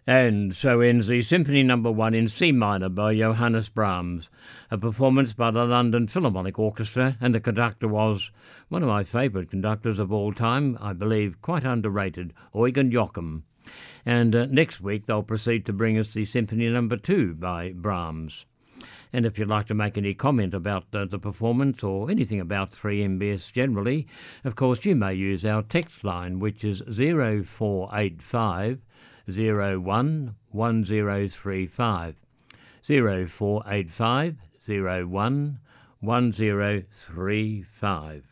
And so ends the Symphony No. 1 in C minor by Johannes Brahms, a performance by the London Philharmonic Orchestra, and the conductor was one of my favourite conductors of all time, I believe quite underrated, Eugen Joachim. And next week they'll proceed to bring us the Symphony No. 2 by Brahms. And if you'd like to make any comment about the performance or anything about 3MBS generally, of course you may use our text line, which is 0485 01 1035. 0485 01 1035.